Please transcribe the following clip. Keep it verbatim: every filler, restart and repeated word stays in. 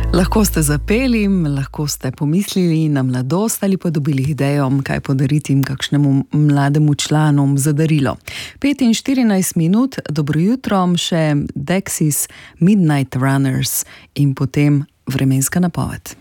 Lahko ste zapeli, lahko ste pomislili na mladost ali pa dobili idejo, kaj podariti kakšnemu mlademu članu za darilo. pet in štirinajst minut, dobro jutro, še Dexys Midnight Runners in potem vremenska napoved.